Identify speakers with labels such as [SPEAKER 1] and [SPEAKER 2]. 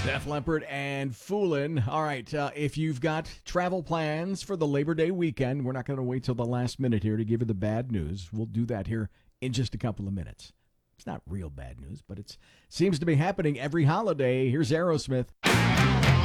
[SPEAKER 1] Def Leppard and Foolin'. All right, if you've got travel plans for the Labor Day weekend, we're not going to wait till the last minute here to give you the bad news. We'll do that here in just a couple of minutes. It's not real bad news, but it seems to be happening every holiday. Here's Aerosmith.